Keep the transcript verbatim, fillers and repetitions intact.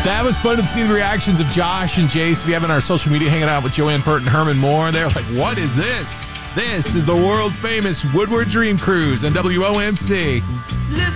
That was fun to see the reactions of Josh and Jace. If you have on our social media hanging out with Joanne Pert and Herman Moore, they're like, what is this? This is the world famous Woodward Dream Cruise on W O M C.